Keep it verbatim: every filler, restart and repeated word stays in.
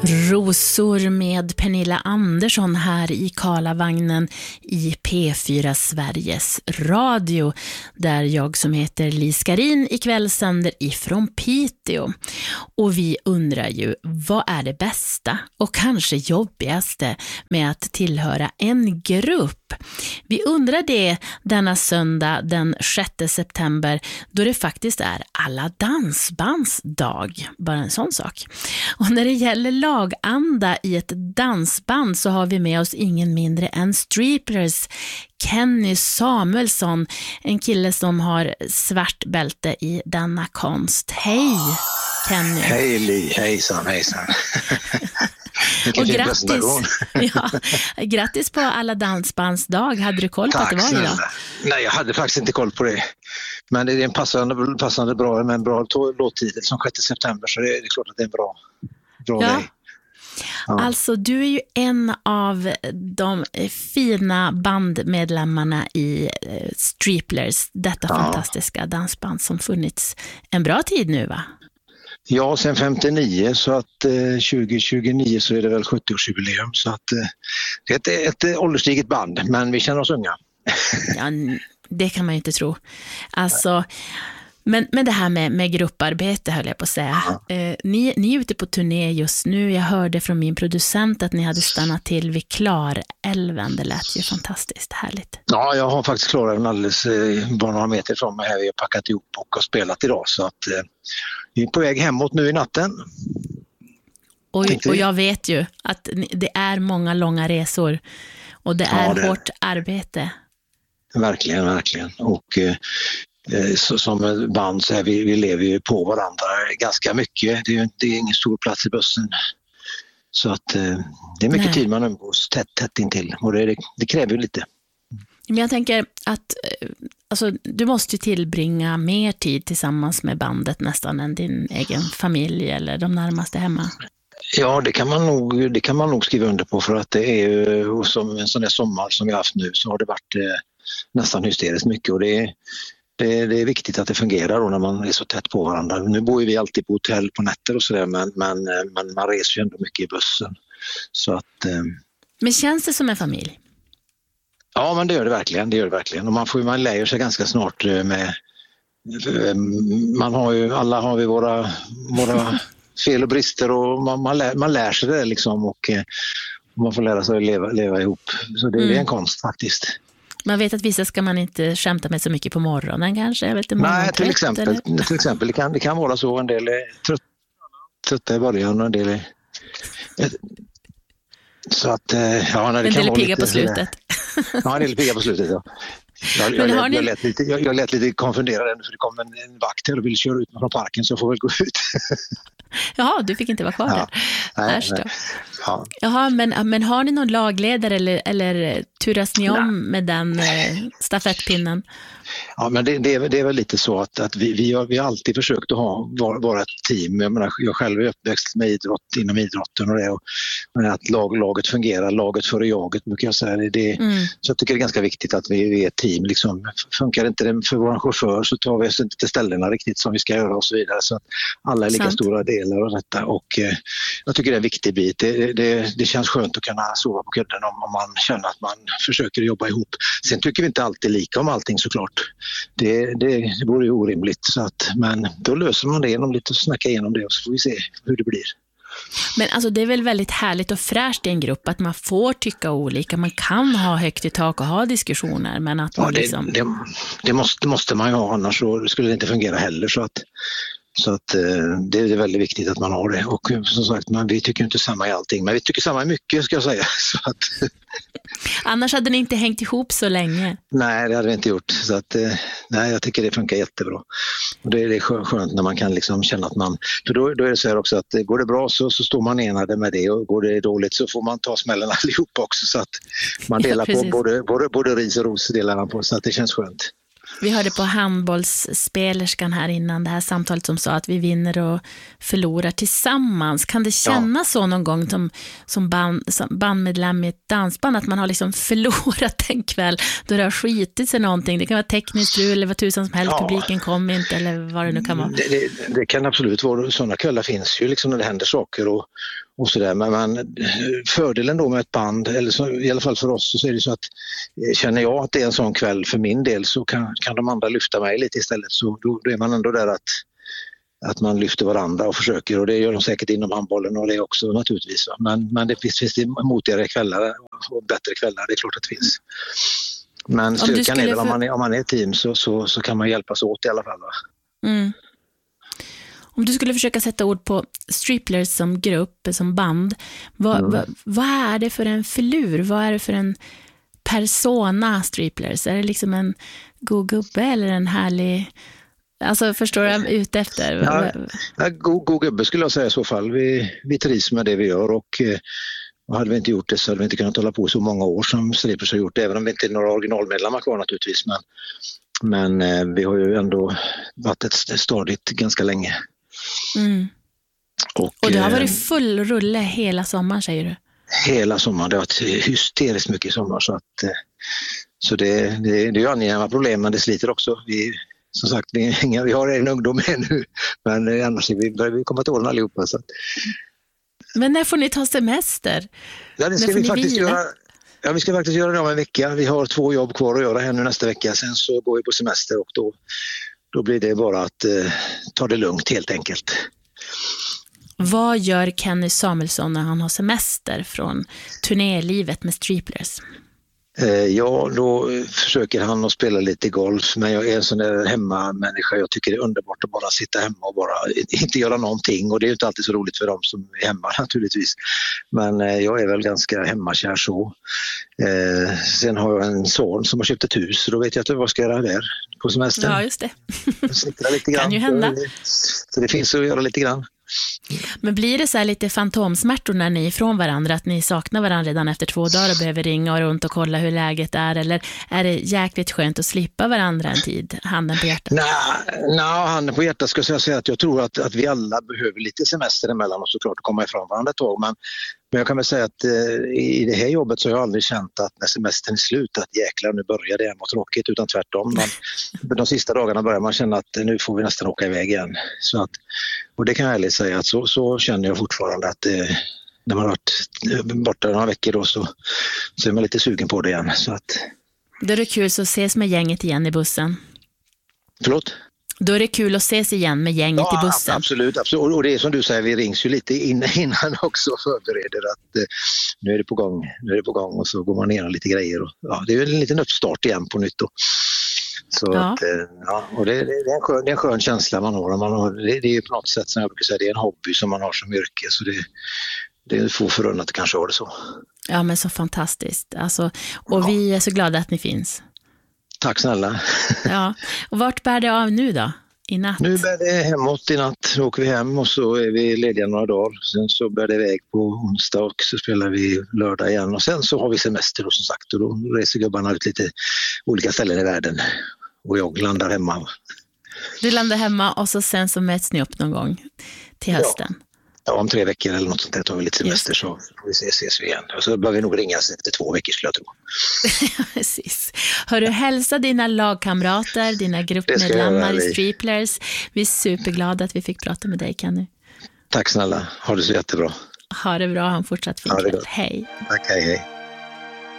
Rosor med Pernilla Andersson här i Karlavagnen i P fyra Sveriges Radio, där jag som heter Lis Karin ikväll sänder ifrån Piteå. Och vi undrar ju, vad är det bästa och kanske jobbigaste med att tillhöra en grupp? Vi undrar det denna söndag den sjätte september, då det faktiskt är alla dansbands dag. Bara en sån sak. Och när det gäller laganda i ett dansband så har vi med oss ingen mindre än Striplers Kenny Samuelsson, en kille som har svart bälte i denna konst. Hej Kenny. Hej Li, hejsan, hejsan. Och grattis, ja, grattis på alla dansbands dag. Hade du koll på Tack, att det var idag? Nej, jag hade faktiskt inte koll på det. Men det är en passande, passande bra, med en bra låttitel som sjätte september, så det är, det är klart att det är en bra, bra ja. grej. Ja. Alltså du är ju en av de fina bandmedlemmarna i eh, Striplers, detta ja. fantastiska dansband som funnits en bra tid nu, va? Ja, sen femtionio, så att eh, tjugo tjugonio så är det väl sjuttioårsjubileum, så att eh, det är ett, ett ålderstiget band, men vi känner oss unga. Ja, det kan man ju inte tro. Alltså, men, men det här med, med grupparbete höll jag på att säga. Ja. Eh, ni, ni är ute på turné just nu. Jag hörde från min producent att ni hade stannat till vid Klarälven. Det lät ju fantastiskt härligt. Ja, jag har faktiskt Klarälven alldeles eh, bara några meter från mig här. Vi har packat ihop och har spelat idag, så att eh, vi är på väg hemåt nu i natten. Och, och jag vet ju att det är många långa resor och det är ja, det... hårt arbete. Verkligen, verkligen. Och eh, så, som band så här, vi, vi lever ju på varandra ganska mycket. Det är, det är ingen stor plats i bussen. Så att eh, det är mycket Nej. tid man umgås tätt, tätt intill. Och det, det, det kräver ju lite. Men jag tänker att alltså, du måste ju tillbringa mer tid tillsammans med bandet nästan än din egen familj eller de närmaste hemma. Ja, det kan man nog, det kan man nog skriva under på, för att det är ju som en sån där sommar som vi har haft nu, så har det varit eh, nästan hysteriskt mycket, och det är, det, det är viktigt att det fungerar då när man är så tätt på varandra. Nu bor ju vi alltid på hotell på nätter och sådär, men, men, men man reser ju ändå mycket i bussen. Så att, eh... Men känns det som en familj? Ja, men det gör det verkligen, det gör det verkligen. Och man får man lär sig ganska snart med, man har ju, alla har vi våra, våra fel och brister, och man, man, lär, man lär sig det liksom, och man får lära sig att leva, leva ihop. Så det, mm. det är en konst faktiskt. Man vet att vissa ska man inte skämta med så mycket på morgonen kanske? Jag vet inte, Nej, till exempel, till exempel det, kan, det kan vara så, en del är trött, trötta i början och en del är... Så att, ja, när det en kan del vara pigga lite, på slutet. Ja, en del pigga på slutet, ja. Jag, jag, jag, jag, lät lite, jag, jag lät lite konfunderad, för det kom en, en vakt här och ville köra ut mig från parken, så jag får väl gå ut. Jaha, du fick inte vara kvar ja, där. Nej, nej. Ja. Jaha, men, men har ni någon lagledare eller, eller turas ni om nej. med den eh, stafettpinnen? Ja, men det, det, är, det är väl lite så att, att vi, vi, har, vi har alltid försökt att ha, vara, vara ett team. Jag, menar, jag själv är uppväxt med idrott inom idrotten och det, och, och att lag, laget fungerar, laget före jaget brukar jag säga. Det, mm. Så jag tycker det är ganska viktigt att vi, vi är ett team. Liksom, funkar inte det för vår chaufför, så tar vi oss inte till ställena riktigt som vi ska göra och så vidare. Så att alla är lika Sant. stora delar av detta, och eh, jag tycker det är en viktig bit. Det, det, det känns skönt att kunna sova på kudden om, om man känner att man försöker jobba ihop. Sen tycker vi inte alltid lika om allting, såklart. Det, det, det vore ju orimligt, så att, men då löser man det genom lite att snacka igenom det, och så får vi se hur det blir. Men alltså det är väl väldigt härligt och fräscht i en grupp att man får tycka olika, man kan ha högt i tak och ha diskussioner, men att man ja, det, liksom... det, det, måste, det måste man ju ha, annars så skulle det inte fungera heller, så att Så att eh, det är väldigt viktigt att man har det. Och som sagt, man, vi tycker inte samma i allting, men vi tycker samma i mycket, ska jag säga. Så att, annars hade ni inte hängt ihop så länge. Nej, det hade vi inte gjort. Så att, eh, nej, jag tycker det funkar jättebra. Och det är, det är skönt när man kan liksom känna att man... För då, då är det så här också att går det bra så, så står man enade med det, och går det dåligt så får man ta smällen allihop också. Så att man delar ja, på både, både, både ris och ros delar man på, så att det känns skönt. Vi hörde på handbollsspelerskan här innan det här samtalet som sa att vi vinner och förlorar tillsammans. Kan det kännas ja. så någon gång som, som, band, som bandmedlem i ett dansband, att man har liksom förlorat en kväll då det har skitit sig någonting? Det kan vara tekniskt strul eller vad tusan som helst, ja. publiken kommer inte eller vad det nu kan vara. Det, det, det kan absolut vara, sådana kvällar finns ju liksom när det händer saker, och och så där. Men man, fördelen då med ett band, eller så, i alla fall för oss, så är det så att känner jag att det är en sån kväll för min del, så kan, kan de andra lyfta mig lite istället. Så då, då är man ändå där att, att man lyfter varandra och försöker, och det gör de säkert inom handbollen och det också naturligtvis. Men, men det finns, finns det motigare kvällar och bättre kvällar, det är klart att det finns. Men styrkan är väl, om man är, om man är ett team så, så, så kan man hjälpas åt i alla fall. Va? Mm. Om du skulle försöka sätta ord på Striplers som grupp, som band, vad, mm. vad, vad är det för en filur? Vad är det för en persona Striplers? Är det liksom en god gubbe eller en härlig... Alltså förstår du vad jag är ute efter? Ja, ja, god, god gubbe skulle jag säga i så fall. Vi, vi trivs med det vi gör, och Och hade vi inte gjort det så hade vi inte kunnat hålla på så många år som Striplers har gjort, även om vi inte är några originalmedlemmar kvar naturligtvis. Men, men eh, vi har ju ändå varit ett stadigt ganska länge. Mm. Och, och det har varit full rulle hela sommaren, säger du? Hela sommaren, det har varit hysteriskt mycket i sommar. Så, att, så det, det, det är ju angenäma problem, men det sliter också. Vi, som sagt, vi, inga, vi har en ungdom ännu, men annars är vi, börjar vi komma till åren allihopa. Så att, men när får ni ta semester? Ja, det ska vi faktiskt göra. Ja, vi ska faktiskt göra det om en vecka. Vi har två jobb kvar att göra här nu nästa vecka. Sen så går vi på semester, och då, då blir det bara att eh, ta det lugnt helt enkelt. Vad gör Kenny Samuelsson när han har semester från turnélivet med Striplers? Ja, då försöker han att spela lite golf, men jag är en sån där hemmamänniska. Jag tycker det är underbart att bara sitta hemma och bara inte göra någonting, och det är ju inte alltid så roligt för dem som är hemma naturligtvis. Men jag är väl ganska hemmakär så. Eh, sen har jag en son som har köpt ett hus, så då vet jag inte vad ska jag göra där på semestern. Ja, just det. Sitta lite grann. Kan ju hända. Så det finns att göra lite grann. Men blir det så här lite fantomsmärtor när ni är ifrån varandra, att ni saknar varandra redan efter två dagar och behöver ringa runt och kolla hur läget är, eller är det jäkligt skönt att slippa varandra en tid, handen på hjärtat? Nej, nej, handen på hjärtat ska jag säga att jag tror att, att vi alla behöver lite semester emellan och såklart komma ifrån varandra ett tag, men, men jag kan väl säga att eh, i det här jobbet så har jag aldrig känt att när semestern är slut att jäklar, nu börjar det igen, vad tråkigt, utan tvärtom. Men de sista dagarna börjar man känna att nu får vi nästan åka iväg igen. Så att, och det kan jag ärligt säga att så, så känner jag fortfarande att eh, när man har varit borta några veckor då, så, så är man lite sugen på det igen. Så att... Då är det kul att ses med gänget igen i bussen. Förlåt? Då är det kul att ses igen med gänget ja, i bussen. Absolut, absolut. Och det är som du säger, vi rings ju lite innan också och förbereder att eh, nu är det på gång, nu är det på gång, och så går man ner lite grejer. Och, ja, det är en liten uppstart igen på nytt då. Så ja. Att, ja, och det, det, är en skön, det är en skön känsla man har. Man har det, det är på något sätt som jag brukar säga, det är en hobby som man har som yrke, så det, det är få förunnat att kanske ha det så. Ja, men så fantastiskt. Alltså, och ja. Vi är så glada att ni finns. Tack snälla. Ja, och vart bär det av nu då? I natt? Nu bär det hemåt i natt, så åker vi hem och så är vi lediga några dagar. Sen så bär det iväg på onsdag och så spelar vi lördag igen. Och sen så har vi semester då, som sagt, och då reser gubbarna ut lite olika ställen i världen. Och jag landar hemma. Du landar hemma och så sen så möts ni upp någon gång till hösten? Ja, ja om tre veckor eller något sånt där tar vi lite semester, så får vi ses, ses vi igen. Och så bör vi nog ringas efter två veckor skulle jag tro. Precis. Hör du, hälsa dina lagkamrater, dina gruppmedlemmar i Striplers. Vi är superglada att vi fick prata med dig, Kenny. Tack snälla, ha det så jättebra. Ha det bra, ha en fortsatt fin kväll. Hej. Tack, hej hej.